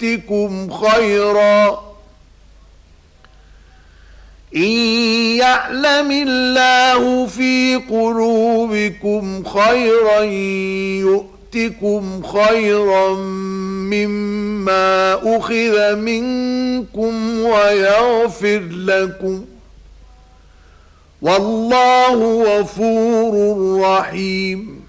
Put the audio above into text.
يؤتكم خيرا إن يعلم الله في قلوبكم خيرا يؤتكم خيرا مما أخذ منكم ويغفر لكم والله غفور رحيم